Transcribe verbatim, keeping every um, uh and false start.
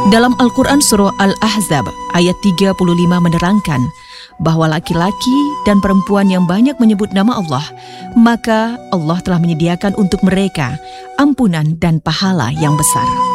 Dalam Al-Quran Surah Al-Ahzab ayat tiga puluh lima menerangkan bahwa laki-laki dan perempuan yang banyak menyebut nama Allah, maka Allah telah menyediakan untuk mereka ampunan dan pahala yang besar.